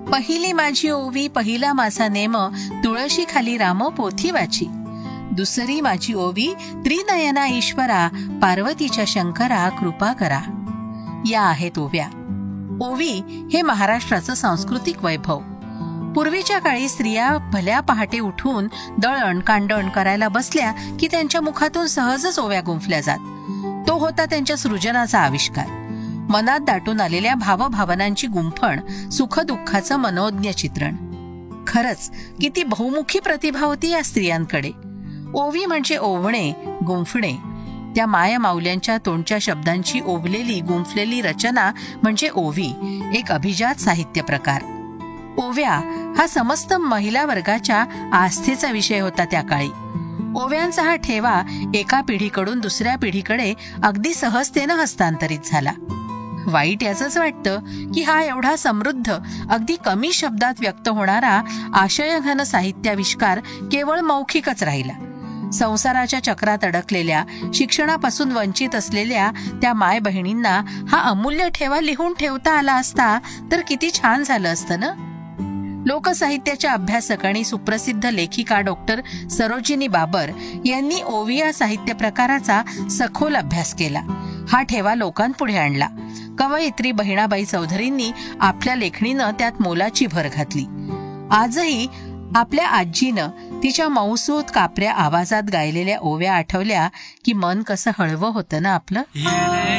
पहिली माझी ओवी पहिला माझा नेम, तुळशी खाली राम पोथी वाची. दुसरी माझी ओवी त्रिनयना ईश्वरा, पार्वतीच्या शंकरा कृपा करा. या आहेत ओव्या. ओवी हे महाराष्ट्राचं सांस्कृतिक वैभव. पूर्वीच्या काळी स्त्रिया भल्या पहाटे उठून दळण कांडण करायला बसल्या की त्यांच्या मुखातून सहजच ओव्या गुंफल्या जात. तो होता त्यांच्या सृजनाचा आविष्कार. मनात दाटून आलेल्या भावभावनांची गुंफण, सुखदुःखाचं मनोज्ञ चित्रण. खरंच किती बहुमुखी प्रतिभा होती या स्त्रियांकडे. ओवी म्हणजे ओवणे, गुंफणे. त्या मायमाऊल्यांच्या तोंडच्या शब्दांची ओवलेली गुंफलेली रचना म्हणजे ओवी, एक अभिजात साहित्य प्रकार. ओव्या हा समस्त महिला वर्गाच्या आस्थेचा विषय होता त्या काळी. ओव्यांचा हा ठेवा एका पिढीकडून दुसऱ्या पिढीकडे अगदी सहजतेनं हस्तांतरित झाला. वाईट याचंच वाटतं की हा एवढा समृद्ध, अगदी कमी शब्दात व्यक्त होणारा आशयघन साहित्याविष्कार केवळ मौखिकच राहिला. संसाराच्या चक्रात अडकलेल्या, शिक्षणापासून वंचित असलेल्या त्या माय बहिणींना हा अमूल्य ठेवा लिहून ठेवता आला असता तर किती छान झालं असतं ना. लोकसाहित्याच्या अभ्यासक आणि सुप्रसिद्ध लेखिका डॉक्टर सरोजिनी बाबर यांनी ओवी या साहित्य प्रकाराचा सखोल अभ्यास केला. हा ठेवा लोकांपुढे आणला. कवयित्री बहिणाबाई चौधरींनी आपल्या लेखणीनं त्यात मोलाची भर घातली. आजही आपल्या आजीनं तिच्या मौसूद कापऱ्या आवाजात गायलेल्या ओव्या आठवल्या की मन कसं हळवं होतं ना आपलं.